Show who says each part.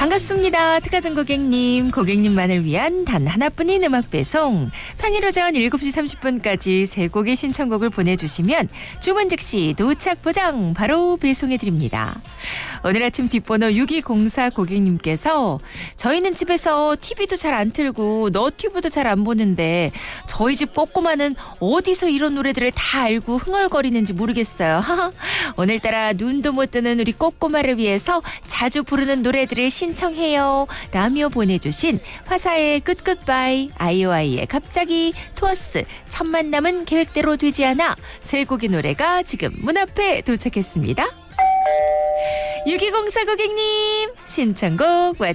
Speaker 1: 반갑습니다. 특가전 고객님, 고객님만을 위한 단 하나뿐인 음악 배송. 평일 오전 7시 30분까지 세 곡의 신청곡을 보내주시면 주문 즉시 도착 보장 바로 배송해드립니다. 오늘 아침 뒷번호 6204 고객님께서 저희는 집에서 TV도 잘 안 틀고 너튜브도 잘 안 보는데 저희 집 꼬꼬마는 어디서 이런 노래들을 다 알고 흥얼거리는지 모르겠어요. 오늘따라 눈도 못 뜨는 우리 꼬꼬마를 위해서 자주 부르는 노래들을 신청해요 라며 보내주신 화사의 굿굿바이, 아이오아이의 갑자기, 투어스 첫 만남은 계획대로 되지 않아 세 곡의 노래가 지금 문 앞에 도착했습니다. 6204 고객님 신청곡